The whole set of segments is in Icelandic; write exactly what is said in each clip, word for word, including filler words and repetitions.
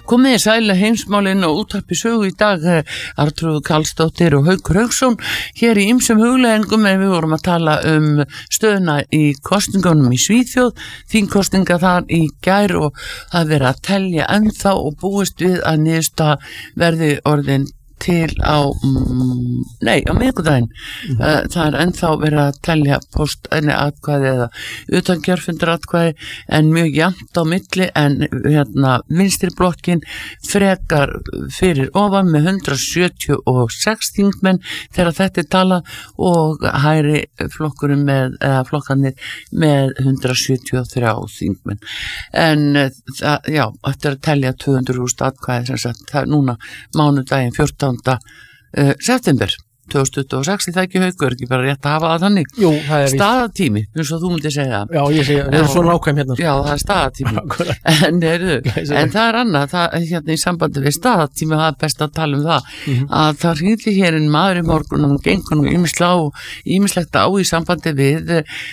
Komið þið sæla heimsmálinn og útvarpi sögu í dag, Arnþrúður Karlsdóttir og Haukur Hauksson hér í ýmsum hugleiðingum, en við vorum að tala um stöðuna í kosningunum í Svíþjóð, þingkosninga þar í gær og það verið að telja ennþá og búist við að niðurstaða verði orðin til á, mm, nei, á miðvikudaginn. Mm-hmm. Það er ennþá verið að telja post enni atkvæði eða utan kjörfundur atkvæði, en mjög jafnt á milli, en hérna vinstri blokkin frekar fyrir ofan með hundrað sjötíu og sex þingmenn þegar þetta er talað, og hægri flokkurinn með, eða flokkanir með hundrað sjötíu og þrjú þingmenn. En það, já, eftir að telja tvö hundruð þúsund atkvæði, sem sagt, það er núna mánudaginn fjórtánda Uh, september tvö þúsund tuttugu og sex, í það ekki Haukur, ekki bara rétt að hafa það þannig. Jú, það er staðatími, eins og þú myndir segja. Já, ég segi, það er svona ákvæm hérna. Já, það er staðatími. en, heyrðu, en það er annað, það, hérna í sambandi við staðatími, það er best að tala um það, mm-hmm. að það hringdi hér en maður í morgun og gengur nú ýmislegt á í sambandi við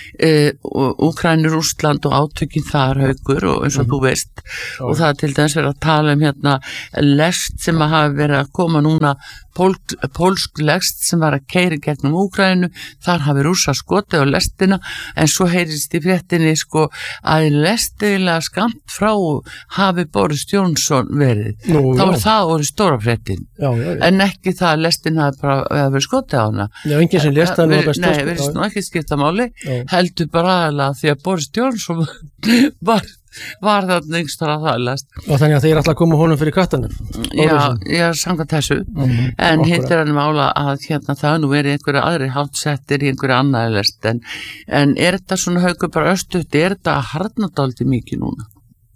uh, Úkraínu, Rússland og átökin þar, Haukur, og eins og mm-hmm. þú veist, Já. Og það er til dæmis verið að tala um hérna lest sem að hafa verið að koma núna, pól, pólsk lest sem var að keyra gegnum Úkraínu, þar hafi Rússar skotið á lestina, en svo heyrist í fréttinni sko að lestilega skamt frá hafi Boris Johnson verið. Nú, þá var það orðið stóra fréttin, já, já, já. En ekki það að lestin hafi bara verið skotið á hana. Já, enginn sem lest það nú best. Nei, verið nú ekki skipta máli, já. Heldur bara aðalega því að Boris Johnson var var þarna yngstar að það lest. Og þannig að þeir alltaf koma honum fyrir kattanum. Já, ég er samkvæmt þessu, mm-hmm. en hitt er hann mála að hérna það nú verið einhverja aðri hátsettir í einhverja annaði lest, en, en er þetta svona Haukur bara östutt, er þetta að harna dálítið mikið núna?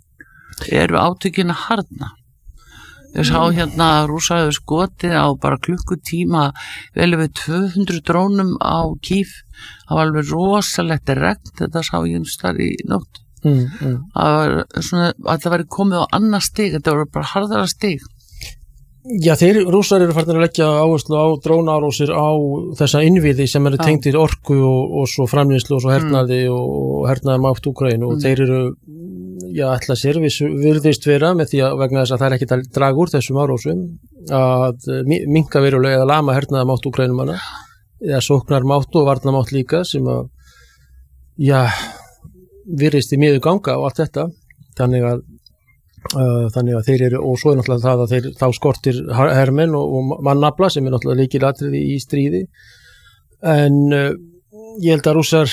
Eru átökin að harna? Ég sá hérna að Rússar skotið á bara klukkutíma vel við tvö hundruð drónum á Kív, það var alveg rosalegt regn, þetta sá ég um starf í nótt. Mm, mm. Að, var svona, að það væri komið á annað stig, þetta voru bara harðara stig. Já, þeir Rússar eru farnir að leggja áherslu á drónaárásir á þessa innviði sem eru tengdir orku og, og svo framleiðslu og svo hernaði mm. og hernaði mátt Úkraínu, og mm. þeir eru, já, ætla sér virðist vera með því að vegna þess að það er ekki að draga úr þessum árásum að minnka verulega eða lama hernaði mátt Úkraínumanna, eða sóknar mátt og varna mátt líka, sem að, já, virðist í miður ganga og allt þetta, þannig að uh, þannig að þeir eru, og svo er náttúrulega það að þeir þá skortir hermenn og, og mannafla sem er náttúrulega lykilatriði í stríði, en uh, ég held að Rússar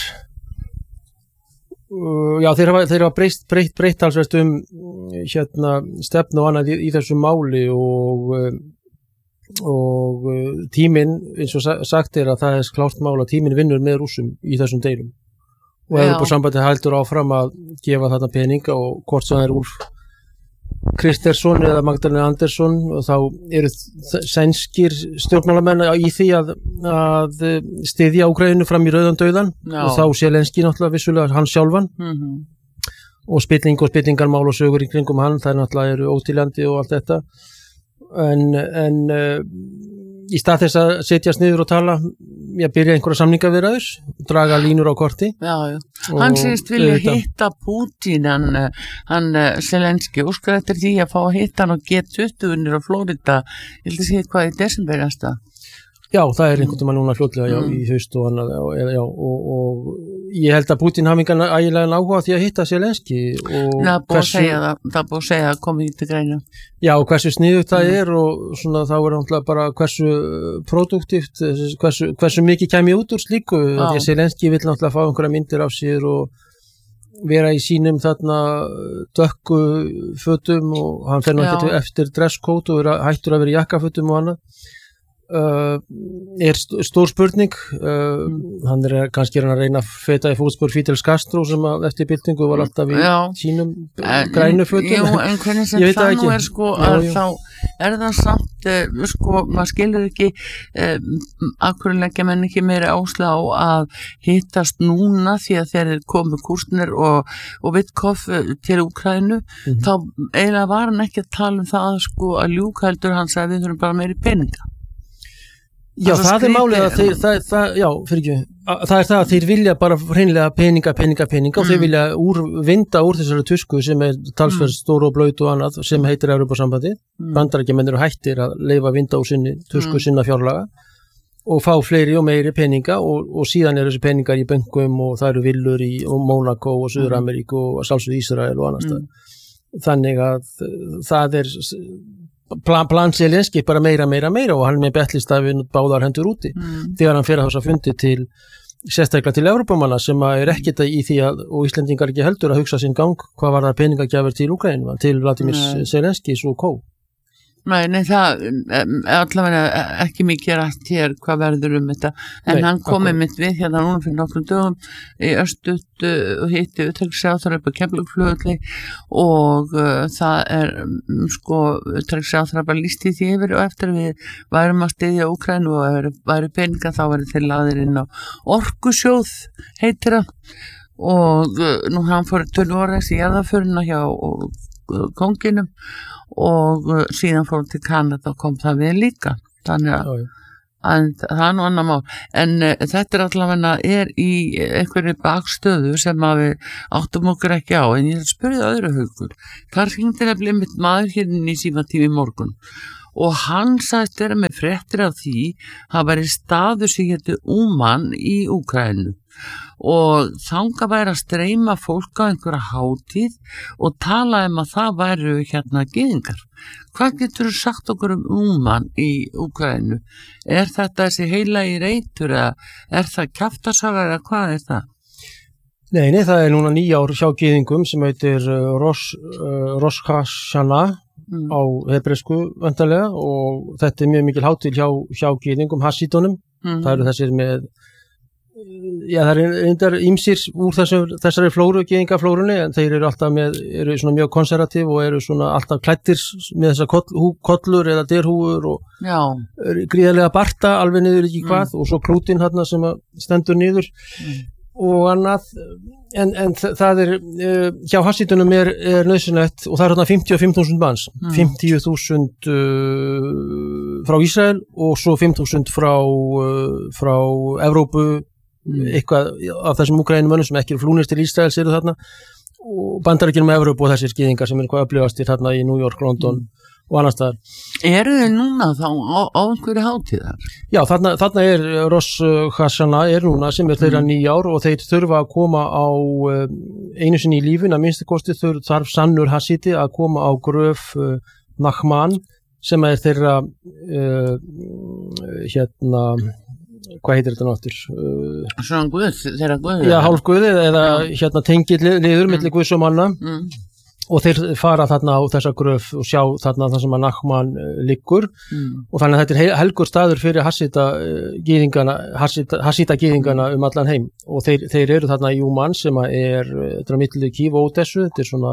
uh, já, þeir hafa, þeir hafa breytt breytt, breytt alveg um hérna stefnu og annað í, í þessu máli, og uh, og uh, tíminn, eins og sagt er að það er klárt mál að tíminn vinnur með Rússum í þessum deilum. Og Evrópusambandið heldur áfram að gefa þetta peninga, og hvort sem það er Úlf Kristersson eða Magdalena Andersson, og þá eru sænskir stjórnmálamenn í því að, að styðja Úkraínu fram í rauðan dauðan, Já. Og þá Zelenskí náttúrulega vissulega hann sjálfan, mm-hmm. og spilling og spillingarmál og sögur í kringum hann, það er náttúrulega eru ótiljandi og allt þetta, en, en í stað þess að setjast niður og tala, ég byrja einhverja samningaviðræður, draga línur á korti. Já, já. Hann segist vilja hitta Putin, hann, hann Zelenskí, óskar eftir því að fá að hitta hann og G tuttugu á Flórida, ég held að segja hvað í desember næsta. Já, það er einhvern veginn núna fljótlega, já, mm. í haust og annað, já, já, og, og ég held að Putin hafi engan ægilegan áhuga því að hitta Zelenskí. Það er búið að segja það, það er búið að segja að komi í til greina. Já, og hversu sniðugt það mm. er, og svona þá er náttúrulega bara hversu produktíft, hversu, hversu mikið kæmi út úr slíku, því að Zelenskí vill náttúrulega fá einhverja myndir af sér og vera í sínum þarna dökku fötum, og hann fer náttúrulega eftir dresscode og er hættur að vera í jakkafötum og annað. Uh, er st- stór spurning, uh, mm. hann er kannski að reyna að feta í fótspor Fidel Castro sem að eftir byltingu var alltaf í já. Sínum en, grænu fötum. Jú, en hvernig sem það nú er sko já, að já. Þá er það samt uh, sko, maður skilur ekki uh, akkur leggja menn ekki meiri áslá að hittast núna því að þeir komu Kústner og, og Vitkov til Úkraínu, mm-hmm. þá eiginlega var hann ekki að tala um það sko að ljúka heldur, hann sagði við þurfum bara meiri peninga. Já, það, það er málið að þeir, það, það, já, fyrir ekki, það er það að þeir vilja bara hreinlega peninga, peninga, peninga mm. og þeir vilja úr, vinda úr þessari tusku sem er talsverð stór og blöyt og annað sem heitir Evrópusambandið. Mm. Bandaríkjamenn eru hættir að leyfa vinda úr sinni tusku mm. sinna fjárlaga og fá fleiri og meiri peninga og, og síðan eru þessi peningar í bönkum og það eru villur í Mónakó og Suður-Ameríku og sjálfsögðu Ísrael og annars mm. þannig að það er plan, plan Zelenski bara meira, meira, meira og hann með betlistafinn báðar hendur úti mm. þegar hann fer að þess að fundi til sérstaklega til Evrópumanna sem er ekkert í því að og Íslendingar ekki heldur að hugsa sinn gang hvað var það peningagjafir til Úkraínu til Vladimir Zelenskis og kó. Nei, nei, það allavega ekki mikið rætt hér hvað verður um þetta, en nei, hann komið mitt við hérna núna fyrir nokkrum dögum í Östut og hitti utanríkisráðherra upp á Keflavíkurflugvelli og uh, það er um, sko utanríkisráðherra bara lýst í því yfir og eftir við værum að styðja Úkraínu og væri peninga þá væri þeir lagðir inn á Orkusjóð heitir það og uh, nú hann fór til Noregs í jarðaförina hjá uh, konginum og uh, síðan fór til Kanada og kom það við líka þannig að, að það er nú annar mál en uh, þetta er allavega er í einhverju bakstöðu sem að við áttum okkur ekki á en ég spurði öðru Haukur þar hringdi nefnilega mitt maður hérna í símatími morgun og hann sagðist vera með fréttir af því að væri staður sem hétu Uman í Úkraínu og þangað væri að streyma fólk á einhverja hátíð og tala um að það væru hérna gyðingar. Hvað getur þú sagt okkur um Uman í Úkraínu? Er þetta þessi heilagi reitur eða er það kjaftasaga eða hvað er það? Nei, nei, það er núna nýjár hjá gyðingum sem heitir Rosh, uh, Rosh Hashanah mm. á hebresku vantarlega og þetta er mjög mikil hátíð hjá, hjá gyðingum, Hasidunum. Mm. Það eru þessir með Já, það er reyndar ýmsir úr þessu, þessari flóru, gyðingaflórunni, en þeir eru alltaf með, eru svona mjög konservatív og eru svona alltaf klættir með þessar koll, kollur eða derhúur og Já. Eru gríðarlega barta alveg niður ekki hvað mm. og svo klútin hérna sem stendur niður mm. og annað, en, en það er, uh, hjá Hasidunum er, er nöðsynlegt og það er hérna fimmtíu og fimm þúsund manns, mm. fimmtíu þúsund uh, frá Ísrael og svo fimm þúsund frá, uh, frá Evrópu, eitthvað af þessum Úkraínumönnum sem ekki eru flúnir til Ísraels eru þarna og Bandaríkjunum með Evrópu og þessir gyðingar sem eru hvað upplifastir þarna í New York, London mm. og annars staðar. Eru þeir núna þá á, á einhverju hátíðar? Já, þarna, þarna er Rosh Hashanah er núna sem er þeirra mm. nýjár og þeir þurfa að koma á einu sinni í lífin að minnstu kosti þarf sannur hasíti að koma á gröf uh, Nachman sem er þeirra uh, hérna hvað heitir þetta náttur? Uh, Svona guð, þeirra guð? Já, hálf guð eða hérna tengið liður mm. milli guðs og manna mm. og þeir fara þarna á þessa gröf og sjá þarna það sem að Nachman uh, liggur mm. og þannig að þetta er helgur staður fyrir hasíta uh, gyðingana, hasíta, hasíta gyðingana um allan heim og þeir, þeir eru þarna í Uman sem er þetta er milli Kív og Ódessu, þetta er svona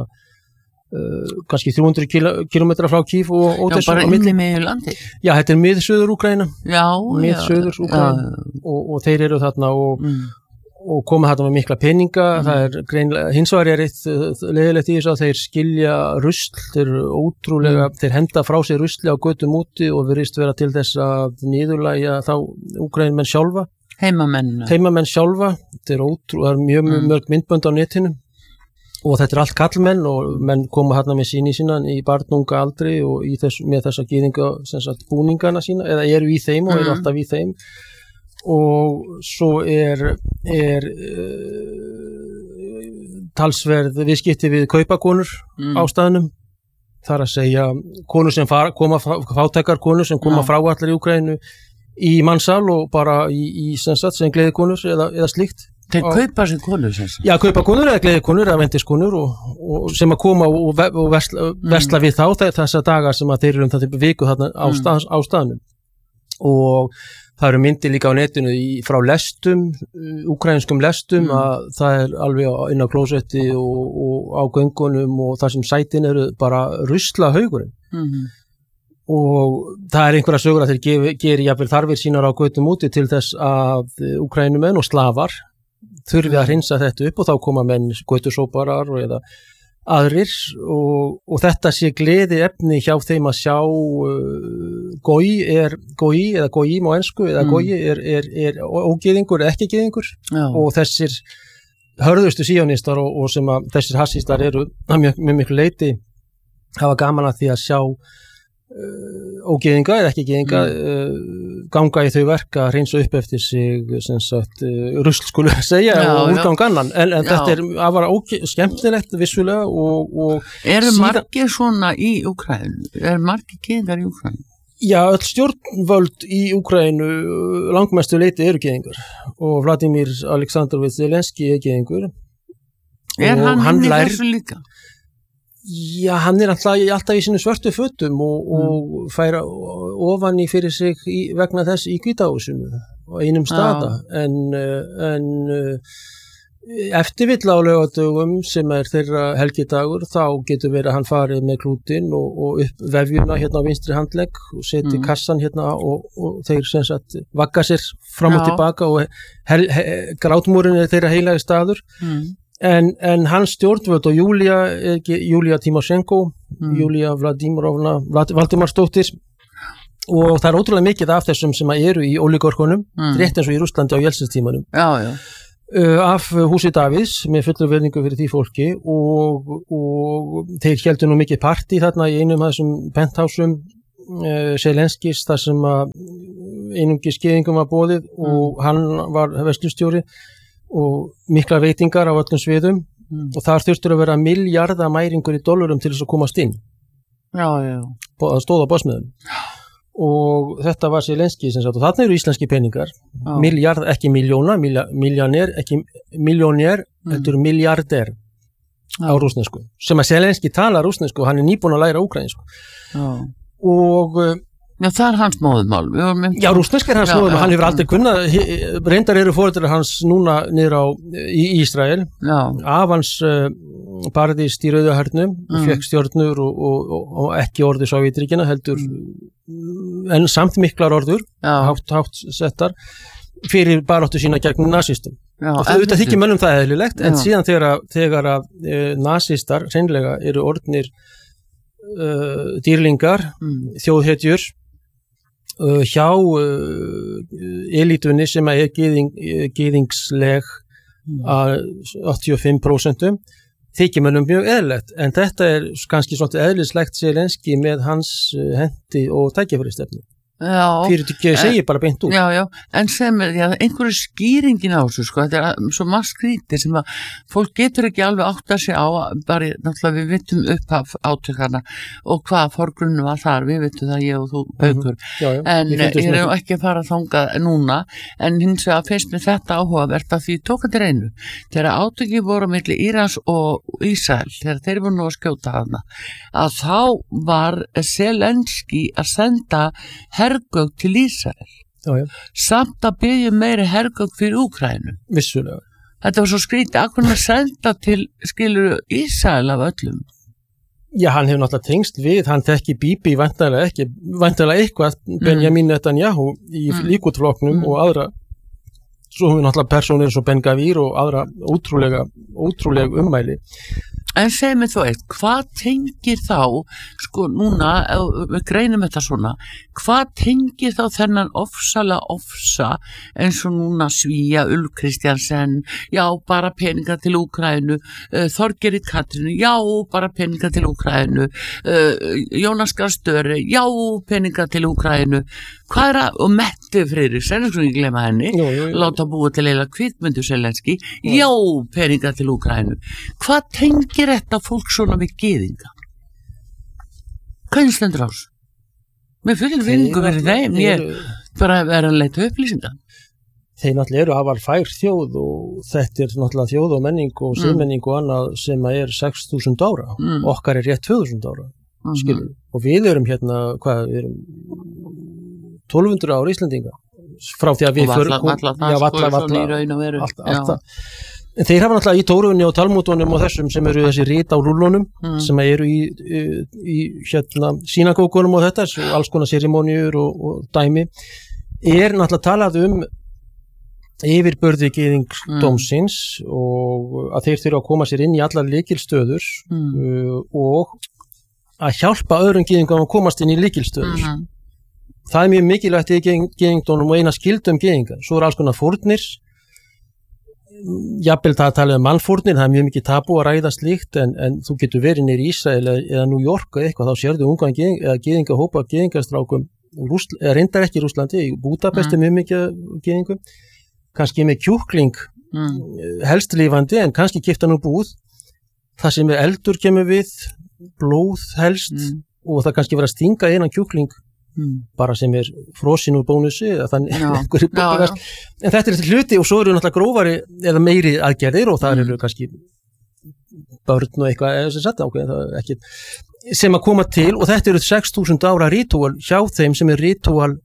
Uh, kannski þrjú hundruð kílómetra frá Kív og Ódessu. Já, bara inn í miðju landi. Já, þetta er miðsuður Úkraína. Já, miðsuður Úkraína og, og þeir eru þarna og, mm. og koma þarna með mikla peninga. Mm. Það er greinlega, hins vegar er eitt leiðilegt í þess að þeir skilja rusl, þeir eru ótrúlega, mm. þeir henda frá sér rusli á götum úti og virðist vera til þess að niðurlægja þá Úkraínumenn sjálfa. Heimamenn. Heimamenn sjálfa, þetta er ótrúlega, það er mjög mm. mörg myndbönd á netinu. Og þetta er allt kallmenn og menn koma hérna með síni sína í barnunga aldri og í þess, með þessa gyðinga sem sagt búningana sína eða eru í þeim og mm. eru alltaf í þeim og svo er, er uh, talsverð viðskipti við kaupakonur mm. á staðnum þar að segja konur sem fara, koma fátækar konur sem koma ja. frá allar í Úkraínu í mannsal og bara í, í sem sagt sem gleðikonur eða, eða slíkt. Þeir kaupa sér konur sem sagt? Já, kaupa konur eða gleðikonur eða vendiskonur og, og sem að koma og, og versla, versla mm. við þá þessa dagar sem að þeir eru um það viku þarna á, mm. stað, á staðnum og það eru myndir líka á netinu í, frá lestum, úkraínskum lestum mm. að það er alveg inn á klósetti og, og á göngunum og það sem sætin eru bara rusla haugurinn mm. og það er einhverja sögur að þeir geri, geri jafnvel þarfir sínar á götum úti til þess að Úkraínumenn og slafar þurfi að hreinsa þetta upp og þá koma menn götusóparar eða aðrir og, og þetta sé gleði efni hjá þeim að sjá uh, gói er gói eða góim á ensku eða mm. gói er, er, er ógeðingur eða ekki geðingur Já. Og þessir hörðustu síónistar og, og sem að þessir hassistar eru með mjög miklu leyti hafa gaman að því að sjá uh, ógeðinga eða ekki geðinga mm. uh, ganga í þau verk að hreinsa upp eftir sig sem sagt uh, rusl skulu segja já, og úrgang annan en, en þetta er afar skemmtilegt vissulega og, og eru síðan, margir svona í Úkraínu? Er margir geðingar í Úkraínu? Já, öll stjórnvöld í Úkraínu langmestu leyti eru geðingar og Vladimir Aleksandrovich Zelenski er geðingur Er og hann, hann inn í lær, þessu líka? Já, hann er alltaf, alltaf í sinu svörtu fötum og, mm. og færa ofan í fyrir sig í, vegna þess í Hvítahúsinu og einum staða ja. en, en eftir vill á laugardögum sem er þeirra helgidagur þá getur verið að hann farið með klútin og, og upp vefjuna hérna á vinstri handlegg og seti mm. kassan hérna og, og þeir sem sagt vagga sér fram og ja. tilbaka og hel, he, grátmúrin er þeirra heilagi staður mm. En, en hans stjórnvöld og Júlia, Júlia Tímoshenko, mm. Júlia Vladimirovna, Valdimarsdóttir og það er ótrúlega mikið af þessum sem eru í ólígorkunum, mm. rétt eins og í Rússlandi á Jeltsinstímanum, já, já. Uh, af húsi Davíðs með fullri virðingu fyrir því fólki og, og þeir héldu nú mikið partí þarna í einum af þessum penthásum uh, Zelenskis þar sem að einungis gyðingum var boðið mm. og hann var verslustjóri og mikla veitingar á öllum sviðum mm. og þar þurftur að vera milljarðamæringur í dollarum til þess að komast inn já, já. að stóða básmiðum og þetta var Zelenski sem sagt og þarna eru íslenski peningar já. Milljarð, ekki miljóna, miljónér ekki miljónér, mm. þetta eru milljarder á rússnesku sem að Zelenski tala rússnesku og hann er nýbúinn að læra úkraínsku og Já, það er hans móðumál. Já, rússneska er hans já, móðumál, já, hann hefur aldrei kunnað, reyndar eru foreldrar hans núna niður á í Ísrael, já. Af hans uh, barðist í Rauðahernum, mm. fekk stjórnur og, og, og, og ekki orði Sovétríkina, heldur, mm. en samt miklar orður, hátt, hátt settar, fyrir baráttu sína gegn nazistum. Já, og það auðvitað þykir mönnum það eðlilegt, en síðan þegar að, þegar að e, nazistar, hreinlega, eru orðnir uh, dýrlingar, mm. þjóðhetjur, Uh, hjá uh, elítunni sem er gyðing, gyðingsleg að áttatíu og fimm prósent þykir mönnum mjög eðlilegt en þetta er kannski svona eðlislegt Zelenski með hans hendi og tækifæristefnu fyrir því að segja bara beint út já, já, en sem já, einhverju skýringin á þessu sko, þetta er svo margt skrítið sem að fólk getur ekki alveg átt að segja á bara náttúrulega við vitum upphaf átökarna og hvað forgrunnu var þar við vitum það ég og þú Haukur mm-hmm. já, já, en ég, ég er ekki að fara að þanga núna en hins vegar finnst mér þetta áhugavert að því tók að til einu þegar átöki voru á milli Írans og Ísrael þegar þeir voru nú að skjóta hana að þá var Zelenski að senda hergögn til Ísrael já, já. Samt að byggja meiri hergögn fyrir Úkraínu vissulega þetta var svo skrítið, að hvernig að senda til skilur Ísrael af öllum já, hann hefur náttúrulega tengst við hann þekki Bibi væntanlega ekki væntanlega eitthvað Benjamin mm. Netanyahu í mm. Líkúdflokknum mm. og aðra svo hefur náttúrulega personir eins og Ben Gavir og aðra ótrúlega, ótrúlega ummæli En segð mér þú eitt, hvað tengir þá, sko núna, við greinum þetta svona, hvað tengir þá þennan ofsalega ofsa eins og núna Svíja, Ulf Kristjansen, já bara peninga til Úkraínu, uh, Þorgerður Katrínu, já bara peninga til Úkraínu, uh, Jónas Gahr Støre, já peninga til Úkraínu, hvað er að, og Mette Friðriks, en ekki ekki glemma henni, jú, jú, jú. Láta búa til eila kvikmyndu Zelenski, já peninga til Úkraínu, hvað tengir þetta fólk svona við gyðinga hvernig stendur ás með fullur vinningu verið þeim ég er bara að vera að leita upplýsinga þeir náttúrulega eru afar fær þjóð og þetta er náttúrulega þjóð og menning og siðmenning mm. og annað sem er sex þúsund ára mm. okkar er rétt tvö þúsund ára mm. skilur, og við erum hérna hvað, við erum tólf hundruð ára Íslendinga frá því að við fyrir allt það En þeir hafa náttúrulega í Tórunni og Talmúdunum og þessum sem eru þessi rit á rúllunum mm. sem eru í, í, í hérna, sínagókunum og þetta og alls konar serimóniur og, og dæmi er náttúrulega talað um yfirburði gyðingdómsins mm. og að þeir þurfa að koma sér inn í allar lykilstöður mm. uh, og að hjálpa öðrum gyðingum að komast inn í lykilstöður. Mm. Það er mjög mikilvægt í gyðingdómnum og eina skildum gyðinga. Svo er alls konar fórnir, jafnvel það að tala um mannfórnir, það er mjög mikið tabú að ræða slíkt en, en þú getur verið nýr í Ísrael eða, eða New York eða eitthvað, þá sérðu ungan gyðing, eða gyðinga hópa gyðingastrákum, eða reyndar ekki í Rússlandi, í Búdapest er mm. mjög mikið gyðingum, kannski með kjúkling mm. helst lífandi en kannski keyptan úr búð það sem er eldur kemur við blóð helst mm. og það kannski verið að stinga einan kjúkling mm. bara sem er frosin úr bónusi þannig já, já, já. En þetta er hluti og svo eru náttúrulega grófari eða meiri aðgerðir og það mm. eru kannski börn og eitthvað eða sem sagt ákveð það er ekki sem að koma til og þetta eru sex þúsund ára rítúal hjá þeim sem er rítúal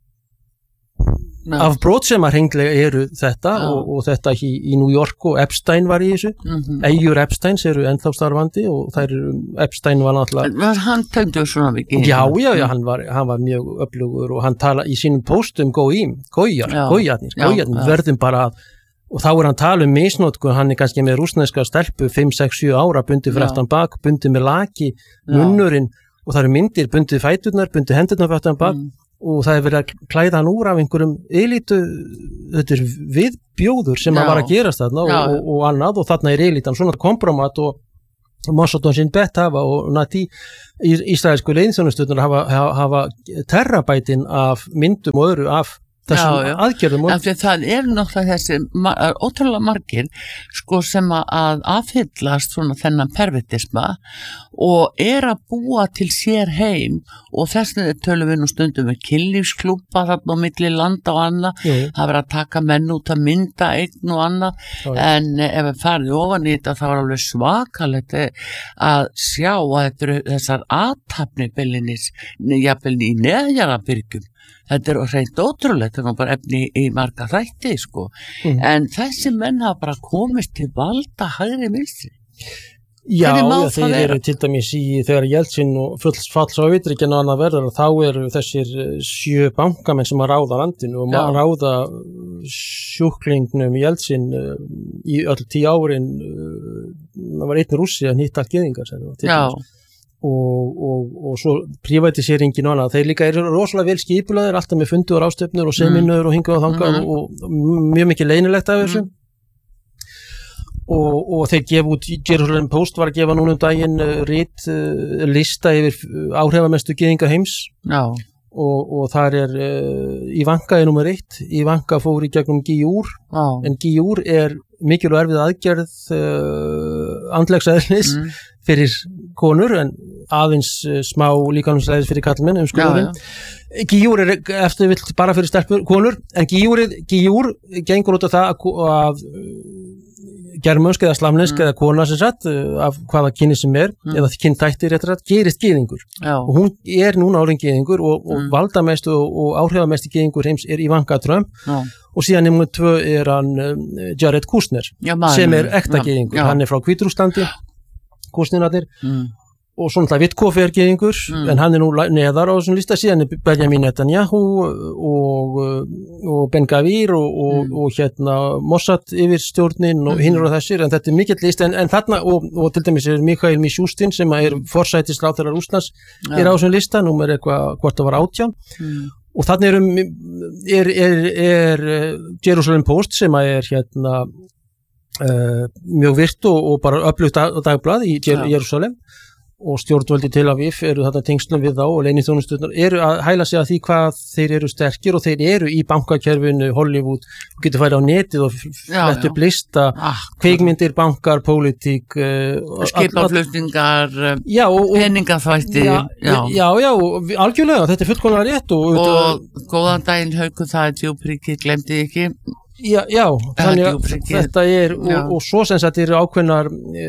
Nei. Af brotsema hreinglega eru þetta og, og þetta í, í New York og Epstein var í þessu mm-hmm. Eyjur Epsteins eru ennþá starfandi og þær eru, Epstein var náttúrulega Var hann tengdur svona mikið? Já, já, já, hann var, hann var mjög öflugur og hann tala í sínum póstum góím, gójar, gójarnir, gójarnir verðum bara að og þá er hann tala um misnótkun, hann er kannski með rússneska stelpu fimm, sex, sjö ára bundið fyrir aftan bak, bundið með laki, munnurinn og það eru myndir, bundið fæturnar, bundið hendurnar fyrir aftan bak mm. og það er verið að klæða hann úr af einhverjum elítu, þetta er viðbjóður sem að var að gerast þarna og, og, og annað og þarna er elítan svona kompromat og Mossad og Shin Bet hafa og Nati ísraelsku leiðinþjónusturnar hafa, hafa, hafa terrabætin af myndum og öðru af þessum já, já. Aðgerðum og... það er náttúrulega þessi ótrúlega margir sko sem að aðfyllast svona þennan pervertisma og er að búa til sér heim og þess vegna tölum við nú stundum með kynlífsklúbba þarna á milli landa og annað það verður að taka menn út að mynda einn og annað já, en ef við farið ofan í þetta þá er alveg svakalegt að sjá að þetta eru þessar athafnir beilinnis jafnvel í neðjarabyrgjum þetta er hreint ótrúlegt, það er bara efni í marga þætti, sko. Mm. En þessi menn hafa bara komist til valda hægri vinstri. Já, já þeir eru til dæmis í þegar Jeltsin og fulls falls á Vitríkjan og annað verður, þá eru þessir sjö bankamenn sem að ráða landinu og að ráða sjúklingnum Jeltsin í öll tíu árin, það var einn rússi að nýtta allt geðingar. Já. Og, og, og svo privatisering og annað, þeir líka eru rosalega vel skipulaðir alltaf með fundur og ástöfnur og seminur mm. og hingað og þangað mm. og, og mjög mikið leynilegt af þessu mm. og, og þeir gefa út Jerusalem Post var að gefa núna um daginn uh, rit uh, lista yfir áhrifamestu gyðinga heims Já. og, og þar er uh, Ivanka er nummer eitt Ivanka fór í gegnum Gíúr en Gíúr er mikil og erfið aðgerð uh, andlegseðlis mm. fyrir konur en aðeins uh, smá líkamsleðis fyrir kallmenn um skurðin. Gíúr er eftir vill bara fyrir stelpur konur en Gíúr, Gíúr gengur út af það að, að germönsk eða slamnesk mm. eða kona sem sagt af hvaða kynni sem er mm. eða kynþættir rétt rætt gerist gyðingur Já. Og hún er núna orðin gyðingur og, og mm. valdamest og, og áhrifamesti gyðingur heims er Ivanka Trump Já. Og síðan nummer tvö er hann um, Jared Kushner Já, sem er ekta gyðingur, hann er frá Hvítrússlandi Kushnirarnir mm. og svona Vitkoff er gyðingur mm. en hann er nú neðar á þessum lista síðan er Benjamin Netanyahu og, og Ben Gavir og, og, mm. og hérna Mossad yfirstjórnin og mm. hinnur og þessir en þetta er mikill list en, en þarna og, og til dæmis er Mikhail Mishustin sem er forsætisráðherra Rússlands ja. Er á þessum lista, nú er eitthvað hvort það var átján mm. og þannig er, er, er, er Jerusalem Post sem er hérna uh, mjög virt og, og bara öflugt dagblað í Jer- ja. Jerusalem og stjórnvöldi Tel Aviv eru þarna tengslum við þá og leyniþjónusturnar eru að hæla sig að því hvað þeir eru sterkir og þeir eru í bankakerfinu Hollywood og getur færi á netið og flett upp lista ah, kveikmyndir, bankar, pólitík uh, skipaflutningar peningaþvætti já, já. já, já, algjörlega þetta er fullkomlega rétt og, og, og góðan daginn Haukur, það er djúpriki, glemdi ekki Já, já þannig að þetta er og, og svo sem þetta eru ákveðnar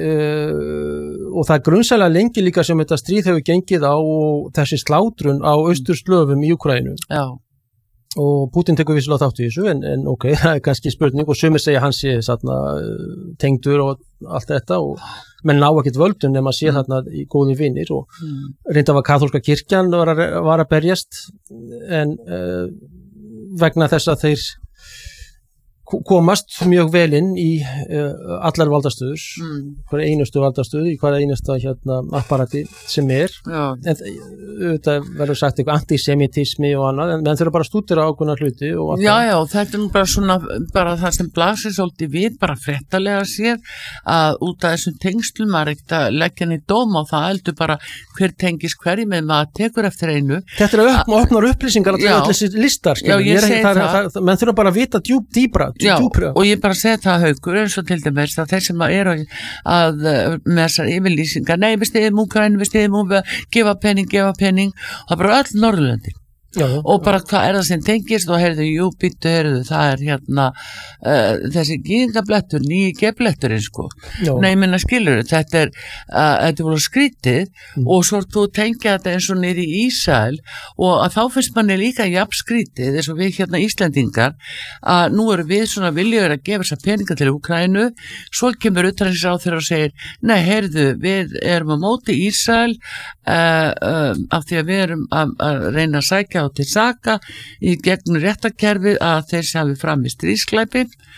uh, og það er grunnsælega lengi líka sem þetta stríð hefur gengið á þessi slátrun á austurslöfum í Úkraínu Já. Og Putin tekur vissulega þátt í þessu en, en ok, það er kannski spurning og sumir segja hans sé þarna tengdur og allt þetta og menn ná ekkert völdum nema sé þarna í góði vinir og mm. reynda var kaþólska kirkjan var að, var að berjast en uh, vegna þess að þeir komast mjög vel inn í uh, allar valdastöður, mm. hver einustu valdastöð, í hver einasta hérna, apparati sem er. Já. En auðvitað verður sagt eitthvað antisemitismi og annað, en menn þurfa bara að stúdera ákveðna hluti. Og já, já, þetta er bara svona, bara það sem blasir svolítið við, bara fréttalega sér, að út af þessum tengslum maður ekkert að leggja henni dóm á það, heldur bara hver tengis hverju með maður tekur eftir einu. Þetta er að opna upplýsingar allir þessi listar, já, ég, ég segi það. það, það menn þurfa bara að vita djúp, dýbra, já, djúpra. Og ég bara segi það Haukur, eins og til dæmis að þeir sem eru að, að með þessar yfirlýsingar, nei við stiðum Úkraínu, við stiðum Úkraínu, gefa penning, gefa penning, það er bara öll Norðurlöndin. Já, já, og bara hvað er það sem tengist og heyrðu, jú, býttu, heyrðu, það er hérna uh, þessi gíðingablettur, nýji gebletturinn sko, já. Nei, minna skilur þetta er, uh, þetta er voru skrítið mm. og svo þú tengja þetta eins og niður í Ísrael og að þá finnst manni líka jafn skrítið eins og við hérna Íslendingar að nú eru við svona viljögur að gefa þessa peninga til Úkraínu, svo kemur utanríkisráðherra og segir, nei, heyrðu, við erum á móti Ísrael uh, uh, af því að við erum að, að reyna að sækja og til saka í gegnum réttakerfið að þeir sem hafi fram í stríðsklæpi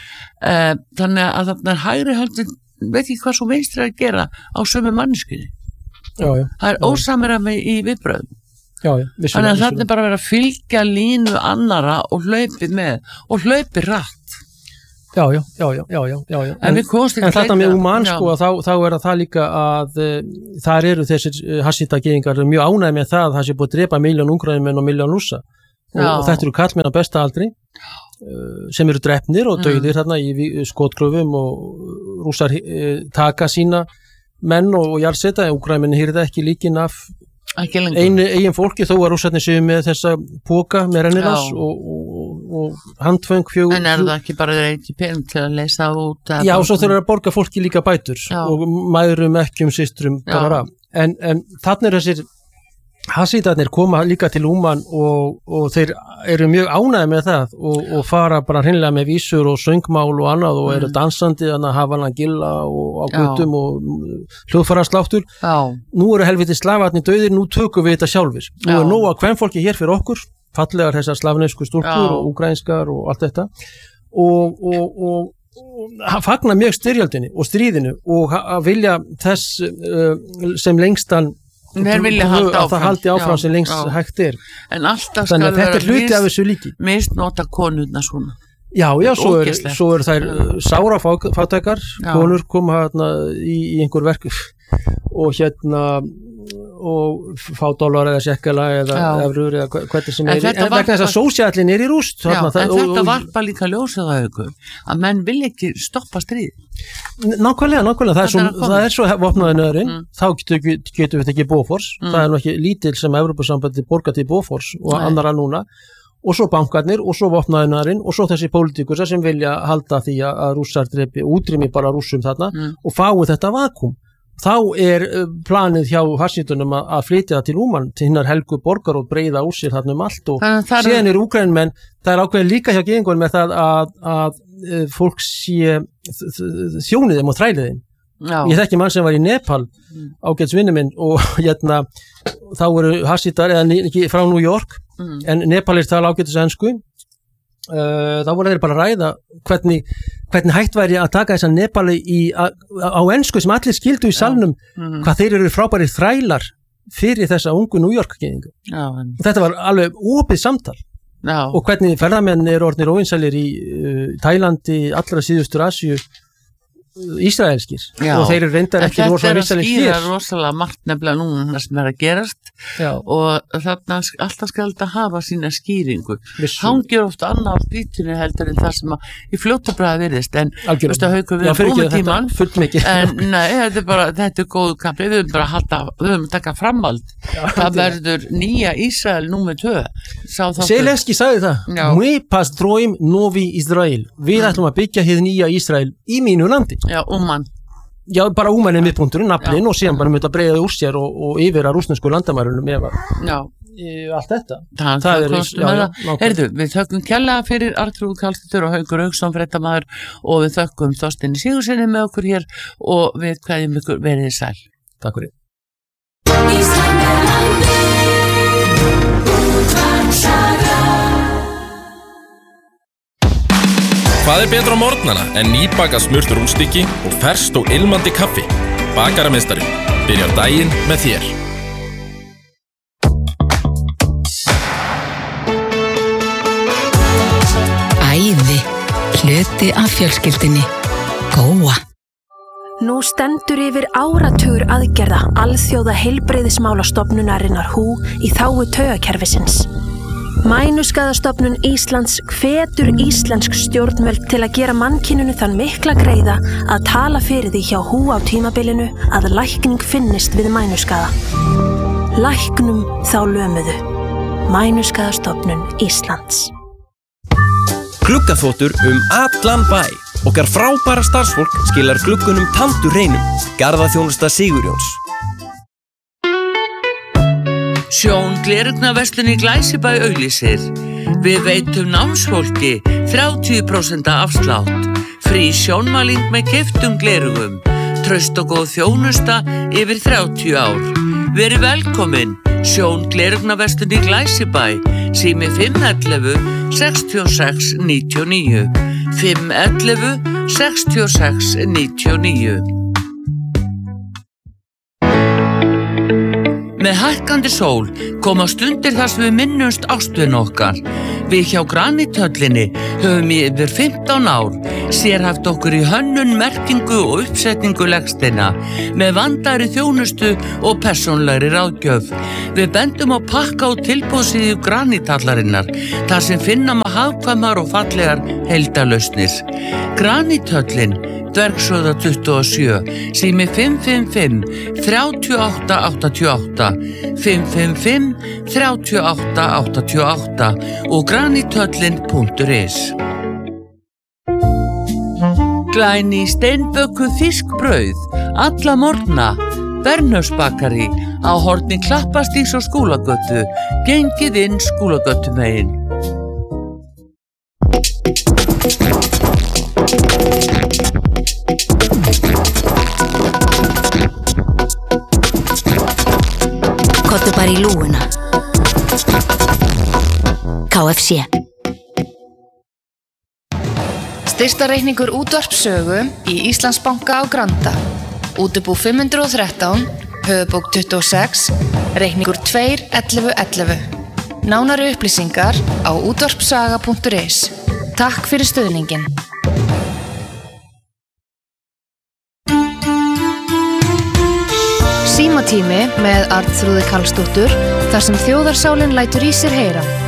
uh, þannig að þarna er hægri höndin veit ekki hvað svo vinstri er að gera á sömu manneskunni það er ósamræmi í viðbröðum þannig að þarna er bara að vera að fylgja línu annara og hlaupi með og hlaupi rætt Já, já, já, já, já, já, já. En, en, en þetta með Uman, sko, þá, þá er það líka að uh, þar eru þessir uh, hassítagyðingar mjög ánægð með það að það sé búið að drepa miljón Úkraínumenn og miljón Rússa og, og þetta eru karlmenn á besta aldri uh, sem eru drepnir og dauðir mm. þarna í skotgröfum og Rússar uh, taka sína menn og, og jarðseta, Úkraínumenn hýrða ekki líkin af einu eigin fólki þó að Rússarnir séu með þessa póka með rennirans og, og, og handföng fjögur. En er það ekki bara ekki pening til að leysa út? Já, og svo þurfa að borga fólki líka bætur já. Og mæðrum, ekkjum, systrum bara. En, en þannig er þessir hassítarnir koma líka til Uman og, og þeir eru mjög ánægði með það og, og fara bara hreinlega með vísur og söngmál og annað og eru dansandi þannig að hafa hann að gilla og á guttum og hljóðfærasláttur. Nú eru helviti slafarnir dauðir, nú tökum við þetta sjálfur. Nú er nóg að kvenfólki hér fyrir okkur, fallegar þessar slavnesku stúlkur og úkraínskar og allt þetta og, og, og, og fagna mjög styrjöldinni og stríðinu og að vilja þess uh, sem lengstan að það haldi áfram já, sem lengst já. Hægt er en alltaf skal vera mist nota konurna svona já, já, svo er, svo er þær sára fátækar, konur koma hérna í, í einhver verk og hérna og fá dólar eða sekkala eða efrur eða hvernig sem er en vegna þess að sósíallin er í rúst já, en það, þetta og, varpa líka ljósið að auku að menn vil ekki stoppa stríð nákvæmlega, nákvæmlega það er svo, það er svo vopnaði nöðurinn mm. þá getum getu við ekki Bofors mm. það er nú ekki lítil sem Evrópusambandi borgar til Bofors og Nei. Annara núna og svo bankarnir og svo vopnaði nöðurinn og svo þessi pólitíkur sem vilja halda því að rússar drepi útrými bara rússum þarna mm. og fái þetta vakuum þá er planið hjá hassítunum að flytja það til Uman til hinnar helgu borgar og breiða úr sér þarna um allt og síðan er Úkraínumenn það er ákveðin líka hjá gyðingunum með það að, að, að fólk sé þjónið þeim og þrælið þeim Já. Ég þekki mann sem var í Nepal mm. ágæts vinnu minn og hérna þá eru hassítar eða ekki frá New York mm. en Nepalir tala ágætis ensku Uh, þá voru þeir bara að ræða hvernig, hvernig hægt væri að taka þessa Nepali í, a, á ensku sem allir skildu í salnum mm. hvað þeir eru frábæri þrælar fyrir þessa ungu New York-gyðingu og þetta var alveg opið samtal Já. Og hvernig ferðamenn eru orðnir óvinsælir í uh, Tælandi, allra síðustur Asíu Ísraelskir Já. Og þeir eru reyndar ekki rosalega vinsælir hér. Þetta er að skýra rosalega margt nefnilega núna sem er að gerast Já. Og þarna alltaf skal þetta hafa sína skýringu. Hangir ofta annað á spýtunni heldur en það sem að í fljótabræða virðist en þú veist að Haukur við erum búið tíman en nei, þetta er bara, þetta er góð kapli, við höfum bara að halda, við höfum að taka framhald. Já, það verður nýja Ísrael númer tvö. Zelenski sagði það. Мы построим новый Израиль. Við ætlum að byggja hið nýja Ísrael í mínu landi. Já, Uman. Já, bara Uman er miðpunkturinn, naflinn og síðan bara mynda að breiða úr sér og, og yfir að rússnesku landamærunum ef að allt þetta. Það, það er já, já, Heyrðu, við þökkum kærlega fyrir Arnþrúður Karlsdóttur og Haukur Hauksson fréttamaður og við þökkum Þorsteini Sigurðssyni með okkur hér og við kveðjum ykkur verið sæl. Takk fyrir. Hvað er betra á morgnana en nýbakað smurt rúnstykki og ferskt og ilmandi kaffi? Bakaramiðstari. Byrjar daginn með þér. Æði. Hluti af fjölskyldunni. Góa. Nú stendur yfir áratugur aðgerða alþjóða heilbrigðismálastofnunarinnar H U í þágu taugakerfisins. Mænuskaðastofnun Íslands hvetur íslensk stjórnvöld til að gera mannkyninu þann mikla greiða að tala fyrir því hjá H U á tímabilinu að lækning finnist við mænuskaða. Læknum þá lömuðu. Mænuskaðastofnun Íslands. Gluggaþvottur um allan bæ. Okkar frábæra starfsfólk skilar gluggunum tandur hreinum. Garðaþjónusta Sigurjóns. Sjón gleraugnarverslun í Glæsibæ auglýsir. Við veitum námsfólki þrjátíu prósent afslátt. Frí sjónmæling með keyptum glerugum. Traust og góð þjónusta yfir þrjátíu ár. Verið velkomin. Sjón gleraugnarverslun í Glæsibæ. Sími fimm ellefu sextíu og sex níutíu og níu. fimm ellefu sextíu og sex níutíu og níu. Með hækkandi sól koma stundir þar sem við minnumst ástvin okkar. Við hjá Granithöllinni höfum í yfir fimmtán ár sérhæft okkur í hönnun, merkingu og uppsetningu legsteina með vandaðri þjónustu og persónlegri ráðgjöf. Við bendum á pakka og tilboðsíðu Granithallarinnar þar sem finna maður hagkvæmar og fallegar heildarlausnir. Granithöllin, Dvergshöfða tuttugu og sjö, sími fimm fimm fimm þrjátíu og átta áttatíu og átta, fimm fimm fimm þrjátíu og átta áttatíu og átta og granithöllin punktur is. Glæný steinbökuð fiskbrauð, alla morgna, Bernhöfsbakari á horni Klappastígs og Skúlagötu, gengið inn Skúlagötumegin. Kottu bara í lúguna. K F C. Styrktarreikningur útvarpssögu í Íslandsbanka á Granda. Útibú fimm hundruð og þrettán, höfuðbók tuttugu og sex, reikningur tvö ellefu ellefu. Nánari upplýsingar á útvarpssaga punktur is. Takk fyrir stuðningin. Símatími með Arnþrúði Karlsdóttur þar sem þjóðarsálin lætur í sér heyra.